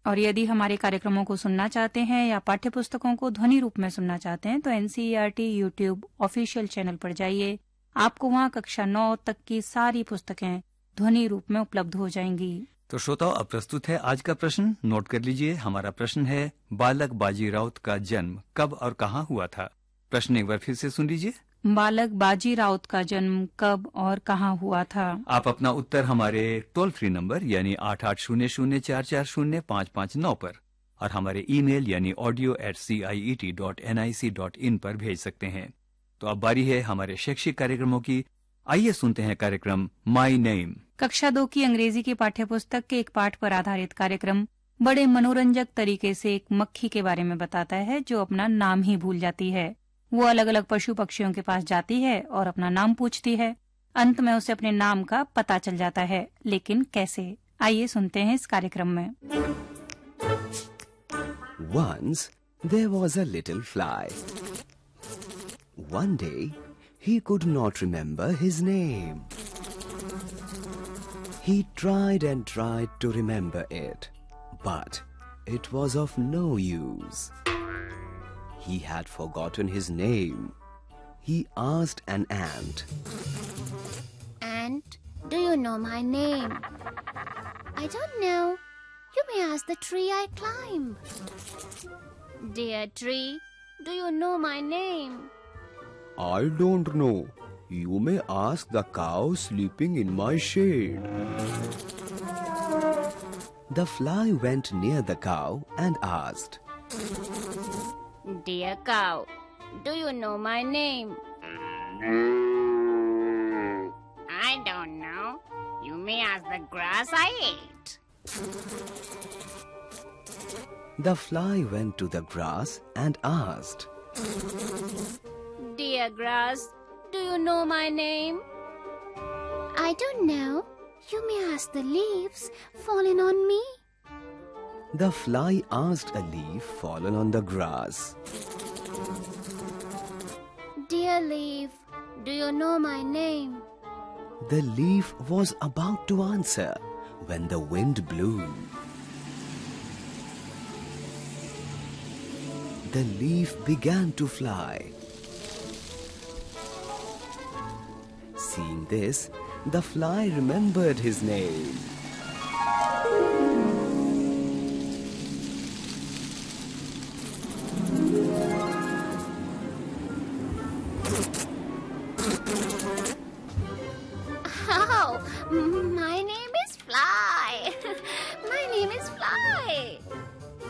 और यदि हमारे कार्यक्रमों को सुनना चाहते हैं या पाठ्य पुस्तकों को ध्वनि रूप में सुनना चाहते हैं तो एनसीईआरटी यूट्यूब ऑफिशियल चैनल पर जाइए। आपको वहाँ कक्षा 9 तक की सारी पुस्तकें ध्वनि रूप में उपलब्ध हो जाएंगी। तो श्रोताओ, अब प्रस्तुत है आज का प्रश्न। नोट कर लीजिए। हमारा प्रश्न है, बालक बाजी राउत का जन्म कब और कहाँ हुआ था? प्रश्न एक बार फिर से सुन लीजिए। बालक बाजी राउत का जन्म कब और कहाँ हुआ था? आप अपना उत्तर हमारे टोल फ्री नंबर यानी 8800440559 पर और हमारे ईमेल यानी audio@ciet.nic.in पर भेज सकते हैं। तो अब बारी है हमारे शैक्षिक कार्यक्रमों की। आइए सुनते हैं कार्यक्रम माई नेम। कक्षा 2 की अंग्रेजी की पाठ्य पुस्तक के एक पाठ पर आधारित कार्यक्रम बड़े मनोरंजक तरीके से एक मक्खी के बारे में बताता है जो अपना नाम ही भूल जाती है। वो अलग अलग पशु पक्षियों के पास जाती है और अपना नाम पूछती है। अंत में उसे अपने नाम का पता चल जाता है, लेकिन कैसे? आइए सुनते हैं इस कार्यक्रम में। Once there was a little fly. One day he could not remember his name. He tried and tried to remember it, but it was of no use. He had forgotten his name. He asked an ant, "Ant, do you know my name?" "I don't know. You may ask the tree I climb." "Dear tree, do you know my name?" "I don't know. You may ask the cow sleeping in my shade." The fly went near the cow and asked, "Dear cow, do you know my name?" "I don't know. You may ask the grass I ate." The fly went to the grass and asked, "Dear grass, do you know my name?" "I don't know. You may ask the leaves fallen on me." The fly asked a leaf fallen on the grass, "Dear leaf, do you know my name?" The leaf was about to answer when the wind blew. The leaf began to fly. Seeing this, the fly remembered his name.